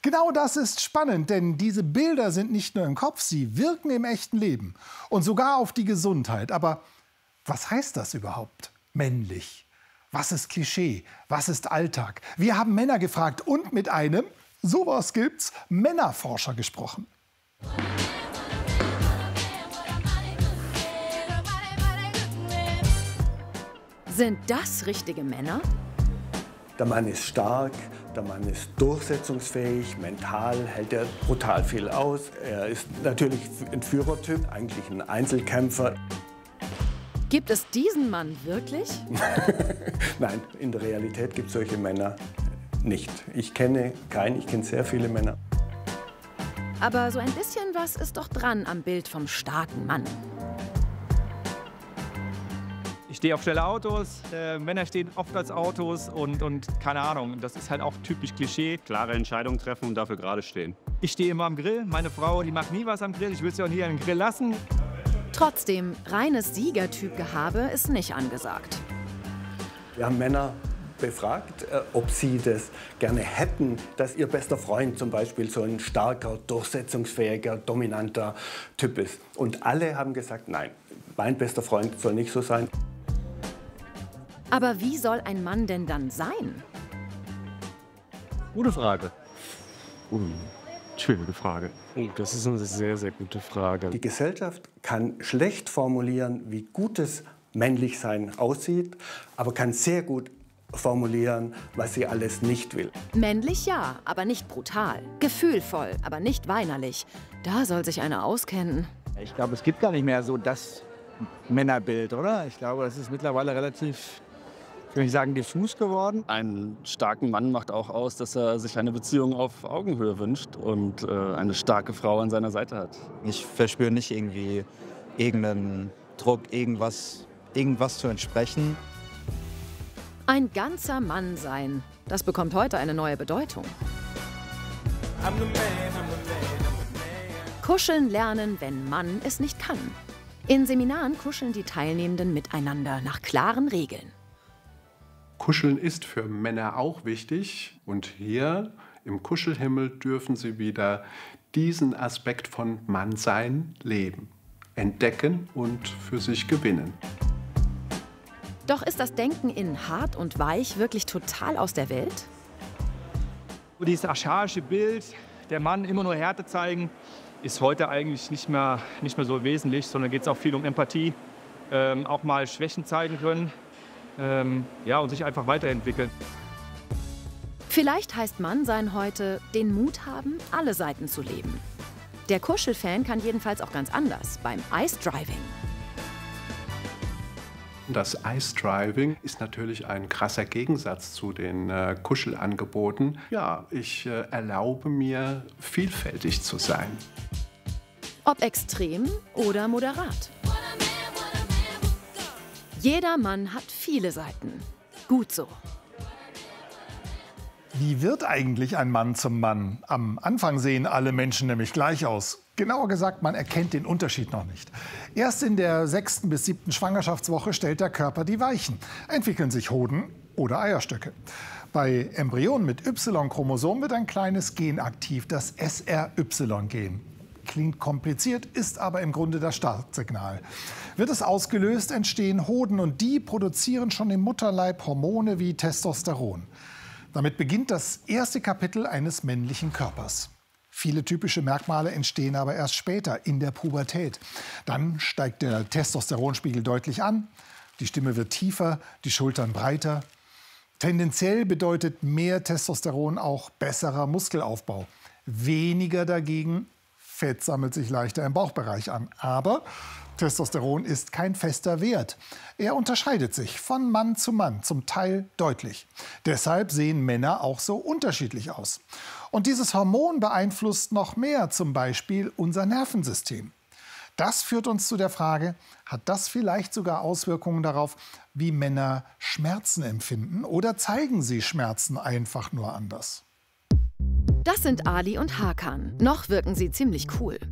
Genau das ist spannend, denn diese Bilder sind nicht nur im Kopf, sie wirken im echten Leben und sogar auf die Gesundheit. Aber was heißt das überhaupt? Männlich. Was ist Klischee? Was ist Alltag? Wir haben Männer gefragt und mit einem, sowas gibt's, Männerforscher gesprochen. Sind das richtige Männer? Der Mann ist stark, der Mann ist durchsetzungsfähig, mental hält er brutal viel aus. Er ist natürlich ein Führertyp, eigentlich ein Einzelkämpfer. Gibt es diesen Mann wirklich? Nein, in der Realität gibt es solche Männer nicht. Ich kenne keinen, ich kenne sehr viele Männer. Aber so ein bisschen was ist doch dran am Bild vom starken Mann. Ich stehe auf schnelle Autos, Männer stehen oft als Autos und keine Ahnung, das ist halt auch typisch Klischee. Klare Entscheidungen treffen und dafür gerade stehen. Ich stehe immer am Grill, meine Frau, die macht nie was am Grill, ich will sie auch nie an den Grill lassen. Trotzdem, reines Siegertyp-Gehabe ist nicht angesagt. Wir haben Männer befragt, ob sie das gerne hätten, dass ihr bester Freund zum Beispiel so ein starker, durchsetzungsfähiger, dominanter Typ ist. Und alle haben gesagt, nein, mein bester Freund soll nicht so sein. Aber wie soll ein Mann denn dann sein? Gute Frage. Schwierige Frage. Das ist eine sehr, sehr gute Frage. Die Gesellschaft kann schlecht formulieren, wie gutes Männlichsein aussieht, aber kann sehr gut formulieren, was sie alles nicht will. Männlich ja, aber nicht brutal. Gefühlvoll, aber nicht weinerlich. Da soll sich einer auskennen. Ich glaube, es gibt gar nicht mehr so das Männerbild, oder? Ich glaube, das ist mittlerweile relativ, ich will nicht sagen, diffus geworden. Einen starken Mann macht auch aus, dass er sich eine Beziehung auf Augenhöhe wünscht und eine starke Frau an seiner Seite hat. Ich verspüre nicht irgendwie irgendeinen Druck, irgendwas zu entsprechen. Ein ganzer Mann sein, das bekommt heute eine neue Bedeutung. Kuscheln lernen, wenn Mann es nicht kann. In Seminaren kuscheln die Teilnehmenden miteinander nach klaren Regeln. Kuscheln ist für Männer auch wichtig. Und hier im Kuschelhimmel dürfen sie wieder diesen Aspekt von Mannsein leben, entdecken und für sich gewinnen. Doch ist das Denken in hart und weich wirklich total aus der Welt? Dieses archaische Bild, der Mann immer nur Härte zeigen, ist heute eigentlich nicht mehr so wesentlich, sondern geht es auch viel um Empathie, auch mal Schwächen zeigen können, und sich einfach weiterentwickeln. Vielleicht heißt Mannsein heute, den Mut haben, alle Seiten zu leben. Der Kuschelfan kann jedenfalls auch ganz anders, beim Ice Driving. Das Ice Driving ist natürlich ein krasser Gegensatz zu den Kuschelangeboten. Ja, ich erlaube mir, vielfältig zu sein. Ob extrem oder moderat. Jeder Mann hat viele Seiten. Gut so. Wie wird eigentlich ein Mann zum Mann? Am Anfang sehen alle Menschen nämlich gleich aus. Genauer gesagt, man erkennt den Unterschied noch nicht. Erst in der 6. bis 7. Schwangerschaftswoche stellt der Körper die Weichen. Entwickeln sich Hoden oder Eierstöcke. Bei Embryonen mit Y-Chromosom wird ein kleines Gen aktiv, das SRY-Gen. Klingt kompliziert, ist aber im Grunde das Startsignal. Wird es ausgelöst, entstehen Hoden und die produzieren schon im Mutterleib Hormone wie Testosteron. Damit beginnt das erste Kapitel eines männlichen Körpers. Viele typische Merkmale entstehen aber erst später, in der Pubertät. Dann steigt der Testosteronspiegel deutlich an, die Stimme wird tiefer, die Schultern breiter. Tendenziell bedeutet mehr Testosteron auch besserer Muskelaufbau. Weniger dagegen, Fett sammelt sich leichter im Bauchbereich an. Aber Testosteron ist kein fester Wert. Er unterscheidet sich von Mann, zum Teil deutlich. Deshalb sehen Männer auch so unterschiedlich aus. Und dieses Hormon beeinflusst noch mehr, zum Beispiel unser Nervensystem. Das führt uns zu der Frage, hat das vielleicht sogar Auswirkungen darauf, wie Männer Schmerzen empfinden, oder zeigen sie Schmerzen einfach nur anders? Das sind Ali und Hakan. Noch wirken sie ziemlich cool.